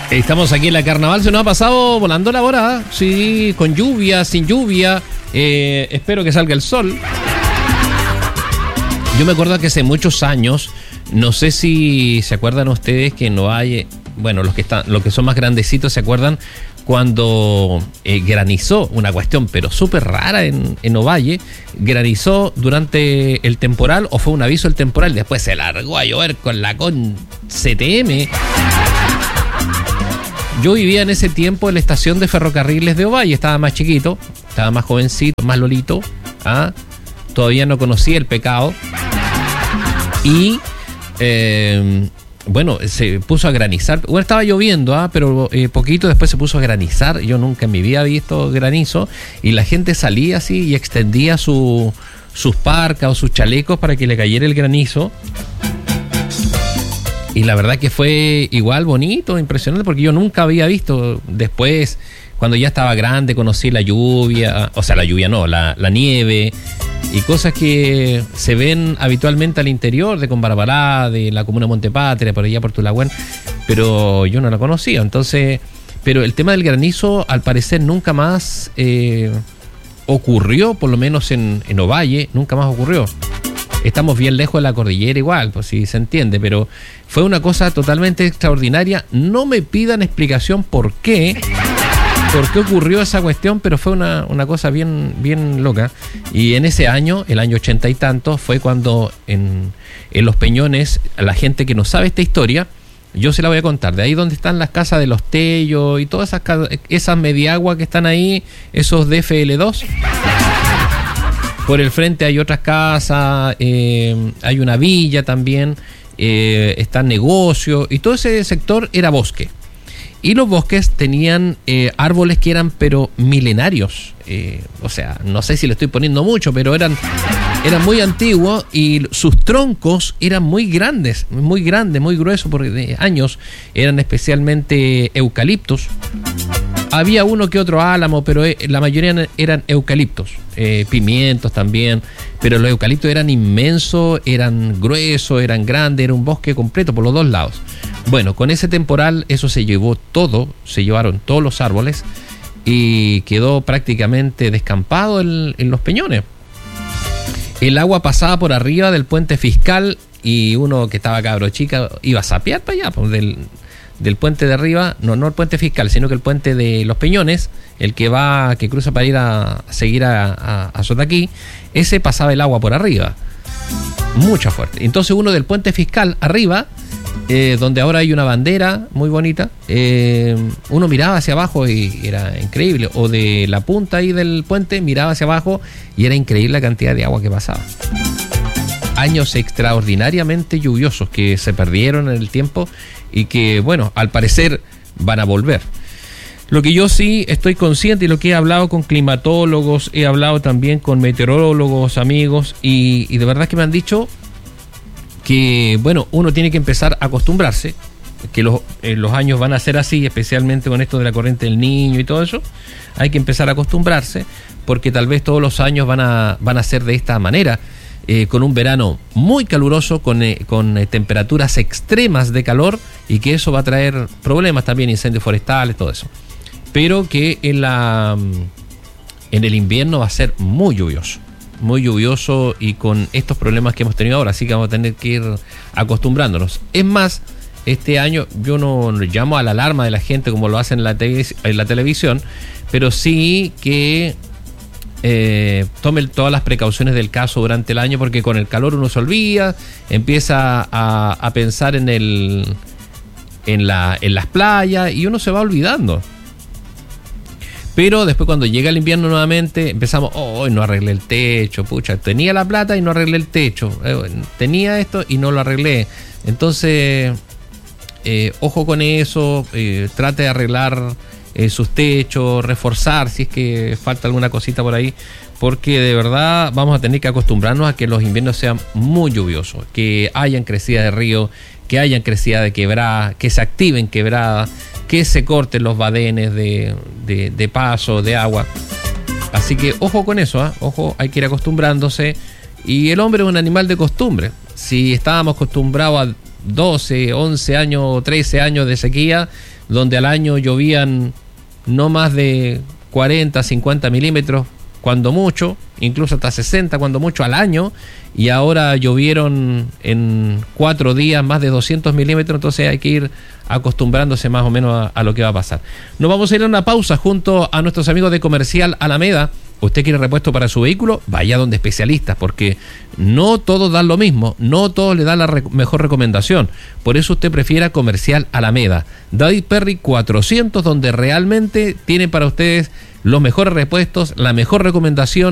Estamos aquí en la Carnaval, se nos ha pasado volando la hora, sí, con lluvia, sin lluvia, espero que salga el sol. Yo me acuerdo que hace muchos años, no sé si se acuerdan ustedes que no hay, bueno, los que son más grandecitos se acuerdan cuando granizó, una cuestión pero súper rara en Ovalle, granizó durante el temporal o fue un aviso del temporal, después se largó a llover con la CTM. Yo vivía en ese tiempo en la estación de ferrocarriles de Ovalle, estaba más chiquito, estaba más jovencito, más lolito, todavía no conocía el pecado y bueno, se puso a granizar. Bueno, estaba lloviendo, pero poquito después se puso a granizar. Yo nunca en mi vida había visto granizo y la gente salía así y extendía sus parcas o sus chalecos para que le cayera el granizo. Y la verdad que fue igual bonito, impresionante, porque yo nunca había visto. Después, cuando ya estaba grande, conocí la lluvia, o sea, la lluvia no, la nieve y cosas que se ven habitualmente al interior de Conbarbalá, de la comuna de Montepatria, por allá por Tulagüen, pero yo no la conocía. Entonces, pero el tema del granizo, al parecer, nunca más ocurrió, por lo menos en Ovalle, nunca más ocurrió. Estamos bien lejos de la cordillera igual, pues sí se entiende, pero fue una cosa totalmente extraordinaria. No me pidan explicación por qué ocurrió esa cuestión, pero fue una cosa bien loca. Y en ese año, el año 80 y tanto, fue cuando en Los Peñones, a la gente que no sabe esta historia, yo se la voy a contar. De ahí donde están las casas de los Tellos y todas esas mediaguas que están ahí, esos DFL2. Por el frente hay otras casas, hay una villa también, están negocios, y todo ese sector era bosque. Y los bosques tenían árboles que eran pero milenarios. O sea, no sé si le estoy poniendo mucho, pero eran muy antiguos y sus troncos eran muy grandes, muy gruesos por años. Eran especialmente eucaliptos. Había uno que otro álamo, pero la mayoría eran eucaliptos, pimientos también, pero los eucaliptos eran inmensos, eran gruesos, eran grandes, era un bosque completo por los dos lados. Bueno, con ese temporal eso se llevó todo, se llevaron todos los árboles y quedó prácticamente descampado en Los Peñones. El agua pasaba por arriba del puente Fiscal y uno que estaba cabro chica iba a sapear para allá, pues, del puente de arriba, no el puente Fiscal, sino que el puente de Los Peñones, el que cruza para ir a seguir a Sotaquí, ese pasaba el agua por arriba, mucha fuerte. Entonces uno del puente Fiscal arriba, donde ahora hay una bandera muy bonita, uno miraba hacia abajo y era increíble, o de la punta ahí del puente miraba hacia abajo y era increíble la cantidad de agua que pasaba. Años extraordinariamente lluviosos que se perdieron en el tiempo y que, bueno, al parecer van a volver. Lo que yo sí estoy consciente y lo que he hablado con climatólogos, he hablado también con meteorólogos, amigos, y de verdad que me han dicho que, bueno, uno tiene que empezar a acostumbrarse, que los años van a ser así, especialmente con esto de la corriente del Niño y todo eso. Hay que empezar a acostumbrarse porque tal vez todos los años van a ser de esta manera. Con un verano muy caluroso, con temperaturas extremas de calor, y que eso va a traer problemas también, incendios forestales, todo eso. Pero que en el invierno va a ser muy lluvioso y con estos problemas que hemos tenido ahora, así que vamos a tener que ir acostumbrándonos. Es más, este año yo no llamo a la alarma de la gente como lo hacen en la televisión, pero sí que tomen todas las precauciones del caso durante el año, porque con el calor uno se olvida, empieza a pensar en las playas y uno se va olvidando. Pero después cuando llega el invierno nuevamente empezamos, no arreglé el techo, pucha, tenía la plata y no arreglé el techo, tenía esto y no lo arreglé. Entonces ojo con eso, trate de arreglar sus techos, reforzar si es que falta alguna cosita por ahí, porque de verdad vamos a tener que acostumbrarnos a que los inviernos sean muy lluviosos, que hayan crecidas de río, que hayan crecidas de quebradas, que se activen quebradas, que se corten los badenes de paso, de agua. Así que ojo con eso, ojo, hay que ir acostumbrándose, y el hombre es un animal de costumbre. Si estábamos acostumbrados 12, 11 años, 13 años de sequía, donde al año llovían no más de 40, 50 milímetros, cuando mucho, incluso hasta 60 cuando mucho al año, y ahora llovieron en 4 días más de 200 milímetros, entonces hay que ir acostumbrándose más o menos a lo que va a pasar. Nos vamos a ir a una pausa junto a nuestros amigos de Comercial Alameda. ¿Usted quiere repuesto para su vehículo? Vaya donde especialistas, porque no todos dan lo mismo, no todos le dan la mejor recomendación. Por eso usted prefiera Comercial Alameda. David Perry 400, donde realmente tiene para ustedes los mejores repuestos, la mejor recomendación